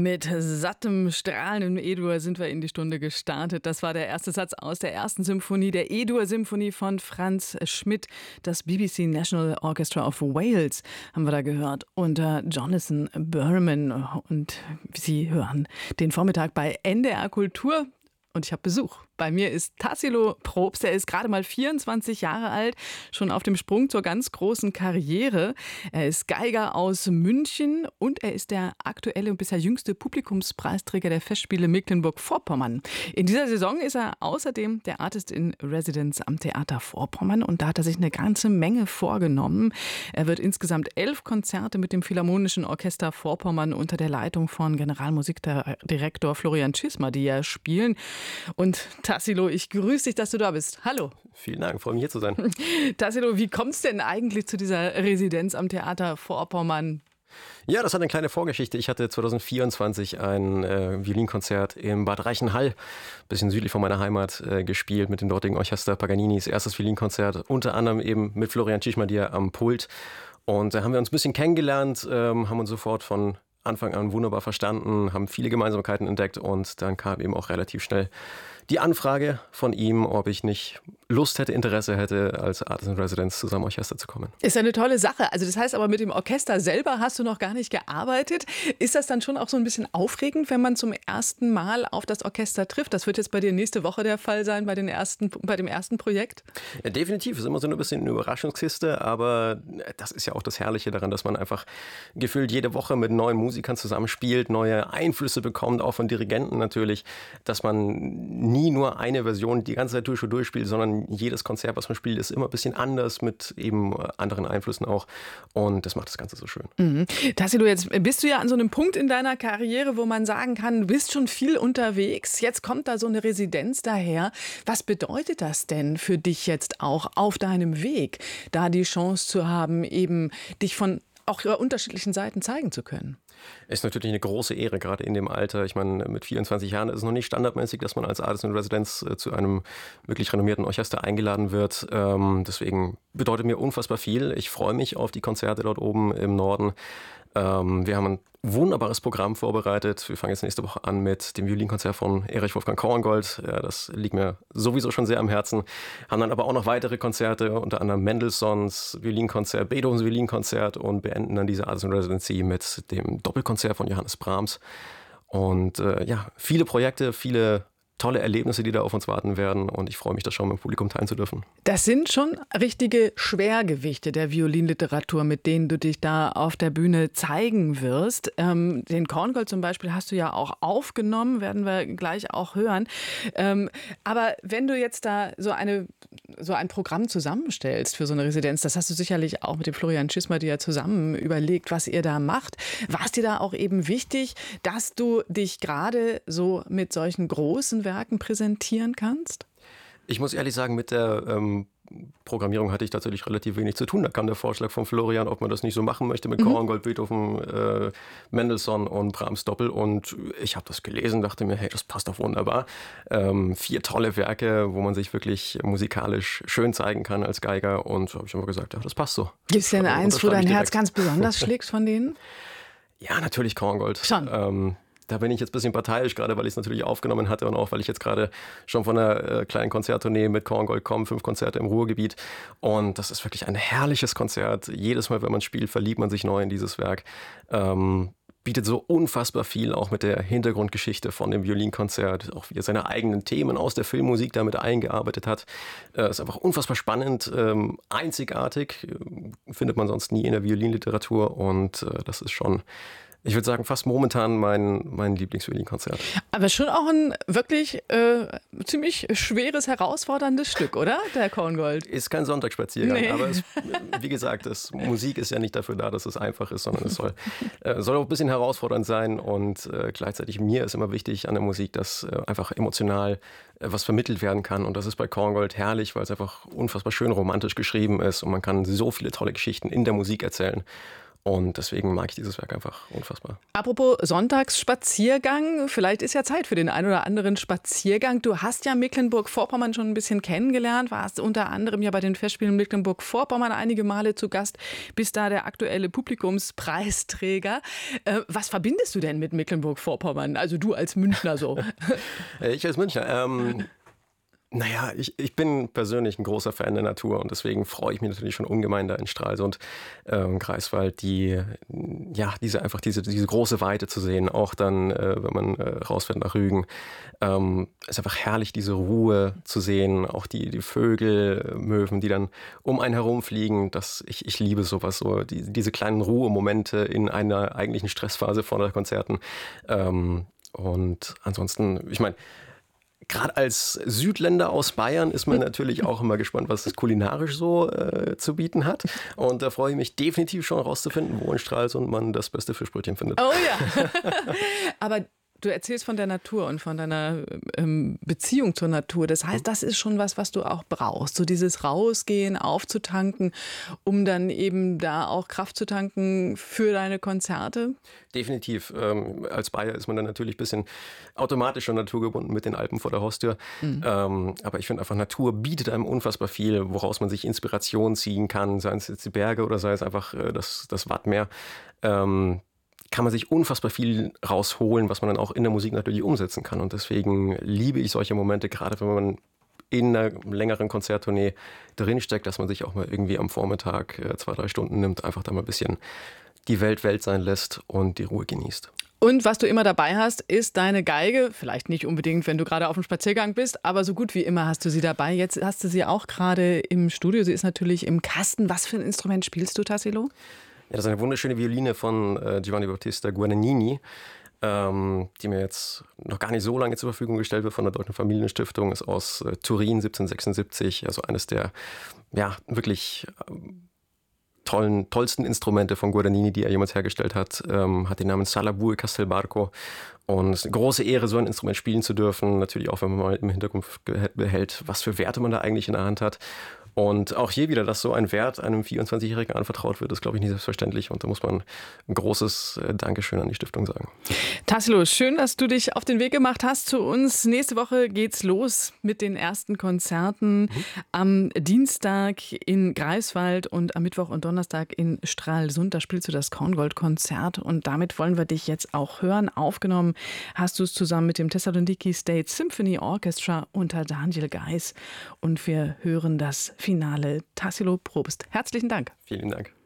Mit sattem, strahlendem E-Dur sind wir in die Stunde gestartet. Das war der erste Satz aus der ersten Symphonie, der E-Dur-Symphonie von Franz Schmidt. Das BBC National Orchestra of Wales haben wir da gehört unter Jonathan Berman. Und Sie hören den Vormittag bei NDR Kultur. Und ich habe Besuch. Bei mir ist Tassilo Probst. Er ist gerade mal 24 Jahre alt, schon auf dem Sprung zur ganz großen Karriere. Er ist Geiger aus München und er ist der aktuelle und bisher jüngste Publikumspreisträger der Festspiele Mecklenburg-Vorpommern. In dieser Saison ist er außerdem der Artist in Residence am Theater Vorpommern und da hat er sich eine ganze Menge vorgenommen. Er wird insgesamt 11 Konzerte mit dem Philharmonischen Orchester Vorpommern unter der Leitung von Generalmusikdirektor Florian Tschisma spielen. Und Tassilo, ich grüße dich, dass du da bist. Hallo. Vielen Dank, freue mich hier zu sein. Tassilo, wie kommst du denn eigentlich zu dieser Residenz am Theater Vorpommern? Ja, das hat eine kleine Vorgeschichte. Ich hatte 2024 ein Violinkonzert in Bad Reichenhall, ein bisschen südlich von meiner Heimat, gespielt mit dem dortigen Orchester Paganinis erstes Violinkonzert, unter anderem eben mit Florian Tschisma am Pult. Und da haben wir uns ein bisschen kennengelernt, haben uns sofort von Anfang an wunderbar verstanden, haben viele Gemeinsamkeiten entdeckt und dann kam eben auch relativ schnell die Anfrage von ihm, ob ich nicht Lust hätte, Interesse hätte, als Artist in Residence zu seinem Orchester zu kommen. Ist eine tolle Sache. Also das heißt aber, mit dem Orchester selber hast du noch gar nicht gearbeitet. Ist das dann schon auch so ein bisschen aufregend, wenn man zum ersten Mal auf das Orchester trifft? Das wird jetzt bei dir nächste Woche der Fall sein, bei dem ersten Projekt? Ja, definitiv. Es ist immer so ein bisschen eine Überraschungskiste, aber das ist ja auch das Herrliche daran, dass man einfach gefühlt jede Woche mit neuen Musikern zusammenspielt, neue Einflüsse bekommt, auch von Dirigenten natürlich, dass man nie nur eine Version die ganze Zeit durchspielt, sondern jedes Konzert, was man spielt, ist immer ein bisschen anders mit eben anderen Einflüssen auch und das macht das Ganze so schön. Mhm. Tassilo, jetzt bist du ja an so einem Punkt in deiner Karriere, wo man sagen kann, du bist schon viel unterwegs, jetzt kommt da so eine Residenz daher. Was bedeutet das denn für dich jetzt auch auf deinem Weg, da die Chance zu haben, eben dich von auch unterschiedlichen Seiten zeigen zu können? Ist natürlich eine große Ehre, gerade in dem Alter. Ich meine, mit 24 Jahren ist es noch nicht standardmäßig, dass man als Artist in Residence zu einem wirklich renommierten Orchester eingeladen wird. Deswegen bedeutet mir unfassbar viel. Ich freue mich auf die Konzerte dort oben im Norden. Wir haben ein wunderbares Programm vorbereitet. Wir fangen jetzt nächste Woche an mit dem Violinkonzert von Erich Wolfgang Korngold. Ja, das liegt mir sowieso schon sehr am Herzen. Haben dann aber auch noch weitere Konzerte, unter anderem Mendelssohns Violinkonzert, Beethovens Violinkonzert und beenden dann diese Artist in Residency mit dem Doppelkonzert von Johannes Brahms. Und viele Projekte, viele tolle Erlebnisse, die da auf uns warten werden und ich freue mich, das schon mit dem Publikum teilen zu dürfen. Das sind schon richtige Schwergewichte der Violinliteratur, mit denen du dich da auf der Bühne zeigen wirst. Den Korngold zum Beispiel hast du ja auch aufgenommen, werden wir gleich auch hören. Aber wenn du jetzt da so ein Programm zusammenstellst für so eine Residenz, das hast du sicherlich auch mit dem Florian Tschisma ja zusammen überlegt, was ihr da macht. War es dir da auch eben wichtig, dass du dich gerade so mit solchen großen Werken präsentieren kannst? Ich muss ehrlich sagen, mit der Programmierung hatte ich tatsächlich relativ wenig zu tun. Da kam der Vorschlag von Florian, ob man das nicht so machen möchte mit Korngold, Beethoven, Mendelssohn und Brahms Doppel. Und ich habe das gelesen, dachte mir, hey, das passt doch wunderbar. 4 tolle Werke, wo man sich wirklich musikalisch schön zeigen kann als Geiger. Und so habe ich immer gesagt, ja, das passt so. Gibt es denn eins, wo dein Herz ganz besonders schlägt von denen? Ja, natürlich Korngold. Schon. Da bin ich jetzt ein bisschen parteiisch, gerade weil ich es natürlich aufgenommen hatte und auch weil ich jetzt gerade schon von einer kleinen Konzerttournee mit Korngold komme, 5 Konzerte im Ruhrgebiet. Und das ist wirklich ein herrliches Konzert. Jedes Mal, wenn man spielt, verliebt man sich neu in dieses Werk. Bietet so unfassbar viel, auch mit der Hintergrundgeschichte von dem Violinkonzert, auch wie er seine eigenen Themen aus der Filmmusik damit eingearbeitet hat. Ist einfach unfassbar spannend, einzigartig, findet man sonst nie in der Violinliteratur und das ist schon, ich würde sagen, fast momentan mein Lieblingsviolinkonzert. Aber schon auch ein wirklich ziemlich schweres, herausforderndes Stück, oder? Der Korngold. Ist kein Sonntagsspaziergang, Nee. aber wie gesagt, Musik ist ja nicht dafür da, dass es einfach ist, sondern es soll auch ein bisschen herausfordernd sein und gleichzeitig mir ist immer wichtig an der Musik, dass einfach emotional was vermittelt werden kann und das ist bei Korngold herrlich, weil es einfach unfassbar schön romantisch geschrieben ist und man kann so viele tolle Geschichten in der Musik erzählen. Und deswegen mag ich dieses Werk einfach unfassbar. Apropos Sonntagsspaziergang, vielleicht ist ja Zeit für den einen oder anderen Spaziergang. Du hast ja Mecklenburg-Vorpommern schon ein bisschen kennengelernt, warst unter anderem ja bei den Festspielen Mecklenburg-Vorpommern einige Male zu Gast, bist da der aktuelle Publikumspreisträger. Was verbindest du denn mit Mecklenburg-Vorpommern? Also du als Münchner so. Ich als Münchner, naja, ich bin persönlich ein großer Fan der Natur und deswegen freue ich mich natürlich schon ungemein da in Stralsund, Greifswald, diese große Weite zu sehen, auch dann, wenn man rausfährt nach Rügen. Es ist einfach herrlich, diese Ruhe zu sehen, auch die Vögel, Möwen, die dann um einen herumfliegen. Ich liebe sowas, so diese kleinen Ruhemomente in einer eigentlichen Stressphase vor der Konzerten. Und ansonsten, ich meine, gerade als Südländer aus Bayern ist man natürlich auch immer gespannt, was es kulinarisch so zu bieten hat. Und da freue ich mich definitiv schon rauszufinden, wo in Stralsund man das beste Fischbrötchen findet. Oh ja. Aber du erzählst von der Natur und von deiner Beziehung zur Natur. Das heißt, das ist schon was du auch brauchst. So dieses Rausgehen, aufzutanken, um dann eben da auch Kraft zu tanken für deine Konzerte? Definitiv. Als Bayer ist man dann natürlich ein bisschen automatisch schon naturgebunden mit den Alpen vor der Haustür. Aber ich finde einfach, Natur bietet einem unfassbar viel, woraus man sich Inspiration ziehen kann, sei es jetzt die Berge oder sei es einfach das Wattmeer. Kann man sich unfassbar viel rausholen, was man dann auch in der Musik natürlich umsetzen kann. Und deswegen liebe ich solche Momente, gerade wenn man in einer längeren Konzerttournee drinsteckt, dass man sich auch mal irgendwie am Vormittag 2-3 Stunden nimmt, einfach da mal ein bisschen die Welt sein lässt und die Ruhe genießt. Und was du immer dabei hast, ist deine Geige. Vielleicht nicht unbedingt, wenn du gerade auf dem Spaziergang bist, aber so gut wie immer hast du sie dabei. Jetzt hast du sie auch gerade im Studio. Sie ist natürlich im Kasten. Was für ein Instrument spielst du, Tassilo? Ja, das ist eine wunderschöne Violine von Giovanni Battista Guadagnini, die mir jetzt noch gar nicht so lange zur Verfügung gestellt wird von der Deutschen Familienstiftung. Ist aus Turin 1776, also eines der wirklich tollsten Instrumente von Guadagnini, die er jemals hergestellt hat. Hat den Namen Sala Bue Castelbarco. Und es ist eine große Ehre, so ein Instrument spielen zu dürfen. Natürlich auch, wenn man mal im Hintergrund behält, was für Werte man da eigentlich in der Hand hat. Und auch hier wieder, dass so ein Wert einem 24-Jährigen anvertraut wird, ist, glaube ich, nicht selbstverständlich. Und da muss man ein großes Dankeschön an die Stiftung sagen. Tassilo, schön, dass du dich auf den Weg gemacht hast zu uns. Nächste Woche geht's los mit den ersten Konzerten. Am Dienstag in Greifswald und am Mittwoch und Donnerstag in Stralsund. Da spielst du das Korngold-Konzert. Und damit wollen wir dich jetzt auch hören. Aufgenommen hast du es zusammen mit dem Thessaloniki State Symphony Orchestra unter Daniel Geis. Und wir hören das Finale. Tassilo Probst. Herzlichen Dank. Vielen Dank.